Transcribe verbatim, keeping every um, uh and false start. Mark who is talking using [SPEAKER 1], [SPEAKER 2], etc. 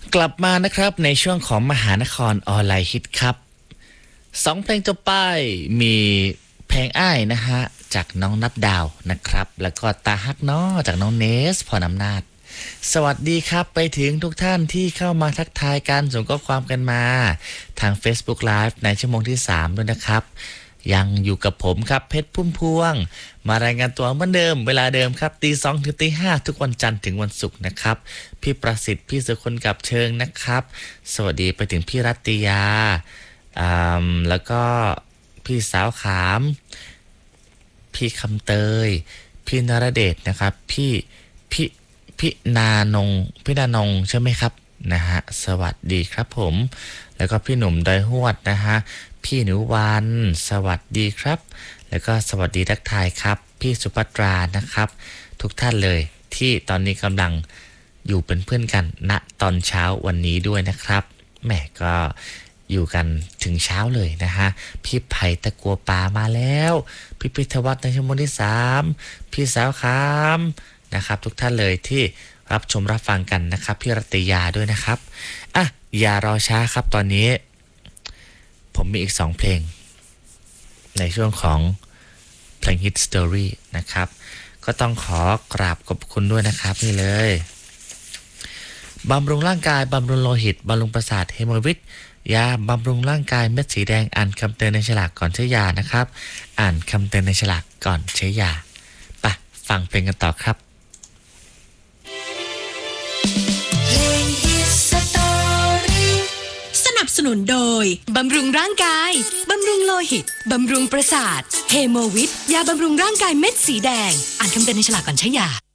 [SPEAKER 1] กลับมานะครับในช่วงของมหานครออนไลน์ฮิตครับสองเพลงจบไปมีเพลงอ้ายนะฮะจากน้องนับดาวนะครับแล้วก็ตาฮักน้อจากน้องเนสพรอำนาจสวัสดีครับไปถึงทุกท่านที่เข้ามาทักทายกันส่งข้อความกันมาทาง Facebook Live ในชั่วโมงที่สามด้วยนะครับยังอยู่กับผมครับเพชรพุ่มพวงมารายงานตัวเหมือนเดิมเวลาเดิมครับตีสองถึงตีห้าทุกวันจันทร์ถึงวันศุกร์นะครับพี่ประสิทธิ์พี่สุคนกับเชิงนะครับสวัสดีไปถึงพี่รัตติยาอ่าแล้วก็พี่สาวขามพี่คำเตยพี่นรเดชนะครับพี่พี่พี่นานงพี่นานงใช่ไหมครับนะฮะสวัสดีครับผมแล้วก็พี่หนุ่มดอยหวดนะฮะพี่หนูวันสวัสดีครับแล้วก็สวัสดีทักทายครับพี่สุภัตรานะครับทุกท่านเลยที่ตอนนี้กำลังอยู่เป็นเพื่อนกันณตอนเช้าวันนี้ด้วยนะครับแหมก็อยู่กันถึงเช้าเลยนะฮะพี่ไผ่ตะกัวป่ามาแล้วพี่พิทวัฒน์ในชั่วโมงที่สามพี่สาวคามนะครับทุกท่านเลยที่รับชมรับฟังกันนะครับพี่รัตยาด้วยนะครับอ่ะอย่ารอช้าครับตอนนี้ผมมีอีกสองเพลงในช่วงของเพลงฮิตสตอรี่นะครับก็ต้องขอกราบขอบคุณด้วยนะครับนี่เลยบำรุงร่างกายบำรุงโลหิตบำรุงประสาทเฮโมวิตยาบำรุงร่างกายเม็ดสีแดงอ่านคำเตือนในฉลากก่อนใช้ยานะครับอ่านคำเตือนในฉลากก่อนใช้ยาไปฟังเพลงกันต่อครับ
[SPEAKER 2] สนับสนุนโดยบำรุงร่างกายบำรุงโลหิตบำรุงประสาทเฮโมวิตยาบำรุงร่างกายเม็ดสีแดงอ่านคำเตือนในฉลากก่อนใช้ยา